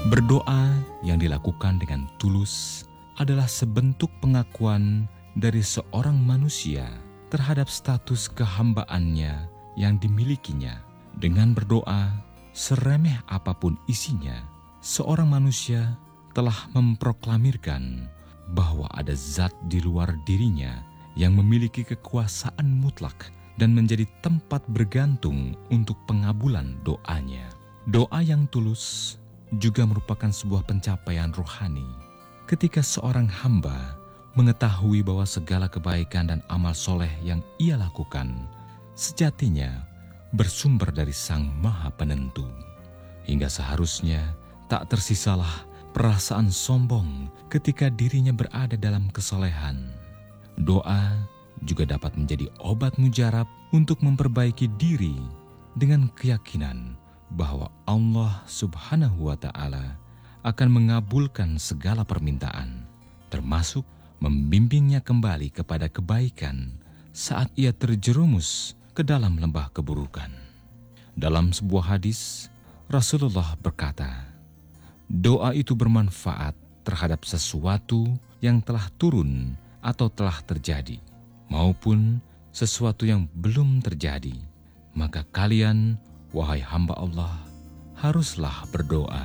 Berdoa yang dilakukan dengan tulus adalah sebentuk pengakuan dari seorang manusia terhadap status kehambaannya yang dimilikinya. Dengan berdoa, seremeh apapun isinya, seorang manusia telah memproklamirkan bahwa ada zat di luar dirinya yang memiliki kekuasaan mutlak dan menjadi tempat bergantung untuk pengabulan doanya. Doa yang tulus juga merupakan sebuah pencapaian rohani. Ketika seorang hamba mengetahui bahwa segala kebaikan dan amal soleh yang ia lakukan sejatinya bersumber dari Sang Maha Penentu, hingga seharusnya tak tersisalah perasaan sombong ketika dirinya berada dalam kesolehan. Doa juga dapat menjadi obat mujarab untuk memperbaiki diri dengan keyakinan bahwa Allah Subhanahu wa Ta'ala akan mengabulkan segala permintaan, termasuk membimbingnya kembali kepada kebaikan saat ia terjerumus ke dalam lembah keburukan. Dalam sebuah hadis, Rasulullah berkata, doa itu bermanfaat terhadap sesuatu yang telah turun atau telah terjadi, maupun sesuatu yang belum terjadi. Maka kalian, wahai hamba Allah, haruslah berdoa.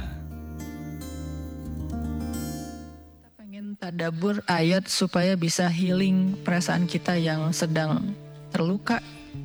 Kita pengen tadabbur ayat supaya bisa healing perasaan kita yang sedang terluka.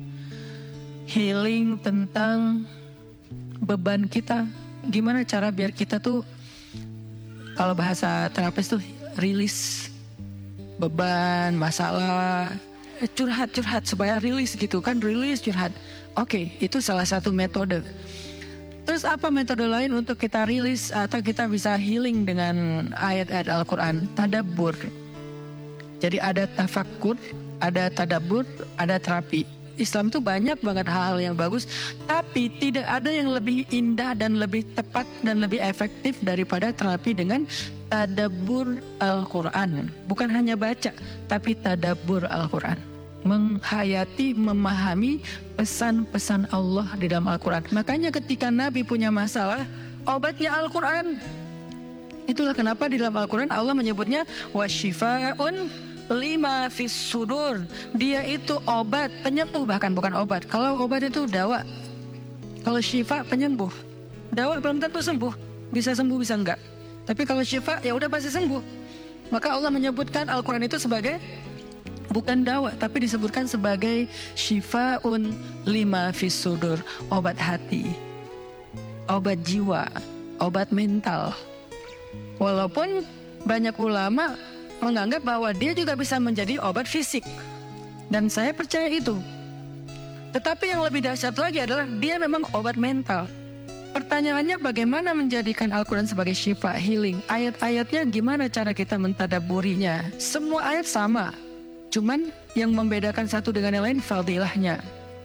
Healing tentang beban kita. Gimana cara biar kita tuh, kalau bahasa terapis tuh, rilis beban, masalah, curhat supaya rilis gitu kan, rilis curhat. Oke, itu salah satu metode. Terus apa metode lain untuk kita rilis atau kita bisa healing dengan ayat-ayat Al-Quran? Tadabbur. Jadi ada tafakkur, ada tadabbur, ada terapi. Islam itu banyak banget hal-hal yang bagus, tapi tidak ada yang lebih indah dan lebih tepat dan lebih efektif daripada terapi dengan tadabbur Al-Quran. Bukan hanya baca, tapi tadabbur Al-Quran. Menghayati, memahami pesan-pesan Allah di dalam Al-Quran. Makanya ketika Nabi punya masalah, obatnya Al-Quran. Itulah kenapa di dalam Al-Quran Allah menyebutnya wasyifa'un lima fis sudur. Dia itu obat, penyembuh, bahkan bukan obat. Kalau obat itu dawa, kalau syifa penyembuh. Dawa belum tentu sembuh, bisa sembuh bisa enggak. Tapi kalau syifa ya udah pasti sembuh. Maka Allah menyebutkan Al-Quran itu sebagai bukan dawa, tapi disebutkan sebagai syifaun lima fis sudur, obat hati, obat jiwa, obat mental. Walaupun banyak ulama menganggap bahwa dia juga bisa menjadi obat fisik, dan saya percaya itu. Tetapi yang lebih dahsyat lagi adalah dia memang obat mental. Pertanyaannya, bagaimana menjadikan Al-Quran sebagai syifa, healing? Ayat-ayatnya gimana cara kita mentadabburinya? Semua ayat sama, cuman yang membedakan satu dengan yang lain fadilahnya.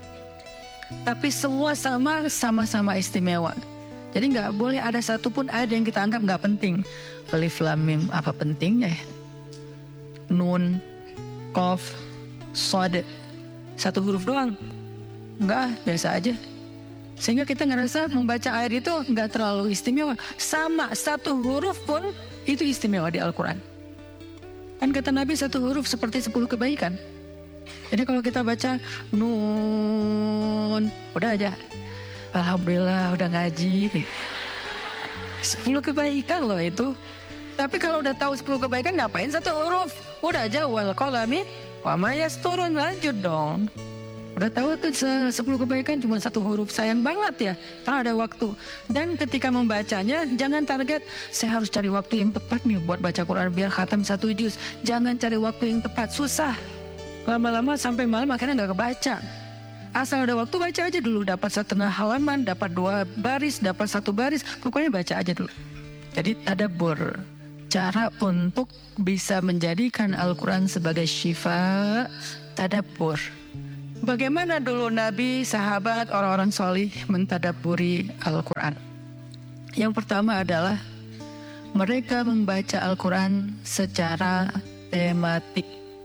Tapi semua sama-sama istimewa. Jadi nggak boleh ada satupun ayat yang kita anggap nggak penting. Alif Lam Mim, apa pentingnya? Nun, Qaf, Shad, satu huruf doang. Enggak, biasa aja. Sehingga kita ngerasa membaca ayat itu nggak terlalu istimewa. Sama, satu huruf pun itu istimewa di Al-Quran. Kan kata Nabi satu huruf seperti 10 kebaikan. Jadi kalau kita baca Nun, udah aja, alhamdulillah udah ngaji. 10 kebaikan loh itu. Tapi kalau udah tahu 10 kebaikan, ngapain satu huruf? Udah aja wal qalami wa ma yasturun, lanjut dong. Udah tahu tuh 10 kebaikan cuma satu huruf, sayang banget ya, karena ada waktu. Dan ketika membacanya, jangan target saya harus cari waktu yang tepat nih buat baca Quran biar khatam 1 juz. Jangan cari waktu yang tepat, susah. Lama-lama sampai malam akhirnya nggak kebaca. Asal ada waktu baca aja dulu, dapat setengah halaman, dapat 2 baris, dapat 1 baris, pokoknya baca aja dulu. Jadi tadabbur, cara untuk bisa menjadikan Al-Quran sebagai syifa, tadabbur. Bagaimana dulu Nabi, sahabat, orang-orang solih mentadabburi Al-Quran? Yang pertama adalah mereka membaca Al-Quran secara tematik,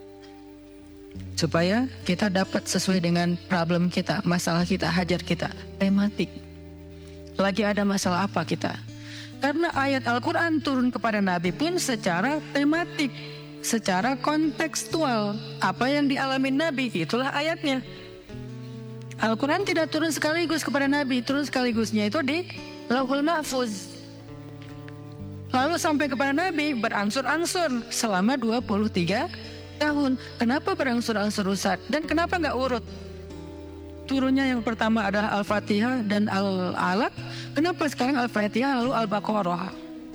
supaya kita dapat sesuai dengan problem kita, masalah kita, hajat kita. Tematik. Lagi ada masalah apa kita? Karena ayat Al-Quran turun kepada Nabi pun secara tematik, secara kontekstual. Apa yang dialami Nabi, itulah ayatnya. Al-Quran tidak turun sekaligus kepada Nabi, turun sekaligusnya itu di Lauhul Mahfuz. Lalu sampai kepada Nabi berangsur-angsur selama 23 tahun. Kenapa berangsur-angsur Ustaz? Dan kenapa nggak urut? Turunnya yang pertama adalah Al-Fatihah dan Al-Alaq. Kenapa sekarang Al-Fatihah lalu Al-Baqarah?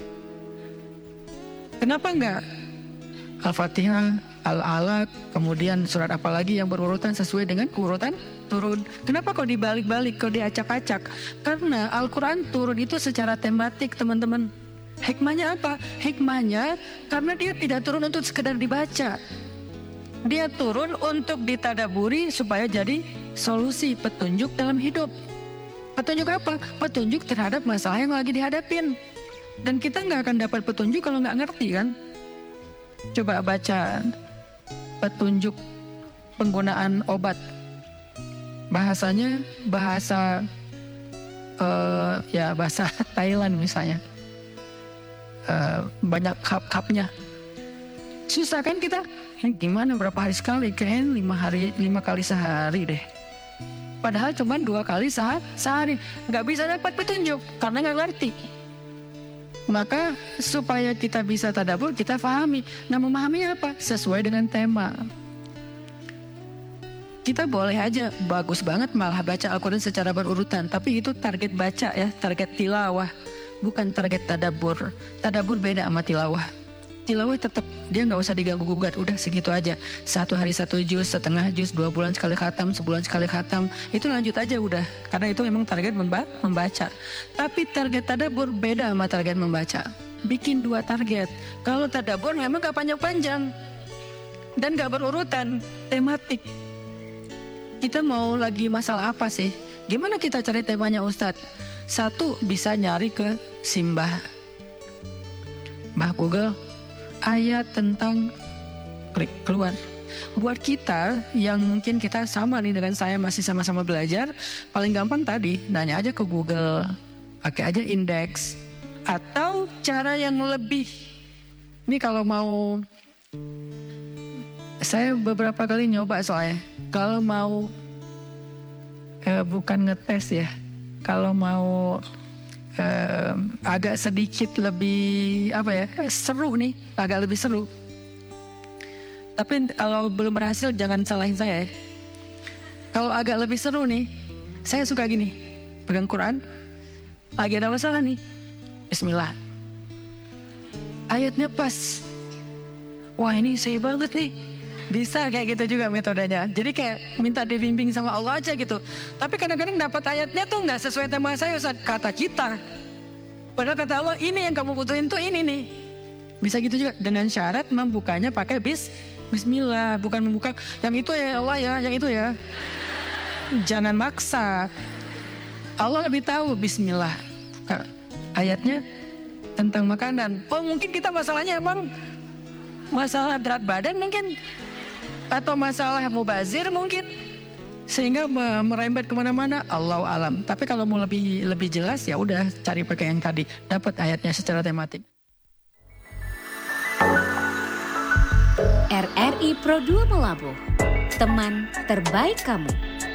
Kenapa enggak Al-Fatihah, Al-Alaq, kemudian surat apa lagi yang berurutan sesuai dengan urutan turun? Kenapa kok dibalik-balik, kok diacak-acak? Karena Al-Quran turun itu secara tematik, teman-teman. Hikmahnya apa? Hikmahnya karena dia tidak turun untuk sekedar dibaca. Dia turun untuk ditadaburi supaya jadi solusi, petunjuk dalam hidup. Petunjuk apa? Petunjuk terhadap masalah yang lagi dihadapin. Dan kita nggak akan dapat petunjuk kalau nggak ngerti kan? Coba baca petunjuk penggunaan obat. Bahasanya bahasa bahasa Thailand misalnya. Banyak kap-kapnya. Susah kan kita? Gimana berapa hari sekali? Kayaknya 5 kali sehari deh. Padahal cuma 2 kali sehari. Nggak bisa dapat petunjuk karena nggak ngerti. Maka supaya kita bisa tadabbur, kita pahami. Nah, memahami apa? Sesuai dengan tema. Kita boleh aja bagus banget malah baca Al-Quran secara berurutan, tapi itu target baca ya, target tilawah, bukan target tadabbur. Tadabbur beda sama tilawah. Tilawah tetap dia nggak usah diganggu-gugat, udah segitu aja. 1 hari 1 juz, setengah juz, 2 bulan sekali khatam, sebulan sekali khatam, itu lanjut aja udah. Karena itu memang target membaca. Tapi target tadabbur beda sama target membaca. Bikin 2 target. Kalau tadabbur memang gak panjang-panjang dan gak berurutan, tematik. Kita mau lagi masalah apa sih? Gimana kita cari temanya Ustadz? 1, bisa nyari ke Simbah Google, ayat tentang, klik keluar. Buat kita yang mungkin kita sama nih dengan saya, masih sama-sama belajar, paling gampang tadi nanya aja ke Google, pakai aja indeks. Atau cara yang lebih, ini kalau mau, saya beberapa kali nyoba soalnya, kalau mau bukan ngetes ya, kalau mau agak sedikit lebih seru nih, agak lebih seru. Tapi kalau belum berhasil jangan salahin saya ya. Kalau agak lebih seru nih, saya suka gini, pegang Quran, lagi ada masalah nih, Bismillah, ayatnya pas, wah ini saya banget nih. Bisa kayak gitu juga metodenya. Jadi kayak minta dibimbing sama Allah aja gitu. Tapi kadang-kadang dapat ayatnya tuh nggak sesuai tema saya, Ustaz, kata kita. Padahal kata Allah ini yang kamu butuhin tuh ini nih. Bisa gitu juga dengan syarat membukanya pakai Bismillah, bukan membuka yang itu ya Allah ya, yang itu ya. Jangan maksa. Allah lebih tahu. Bismillah. Ayatnya tentang makanan. Oh mungkin kita masalahnya emang masalah berat badan mungkin, atau masalah mubazir mungkin, sehingga merembet kemana-mana. Allahu alam. Tapi kalau mau lebih jelas ya udah cari pakai yang tadi, dapat ayatnya secara tematik. RRI Pro 2 Melabuh, teman terbaik kamu.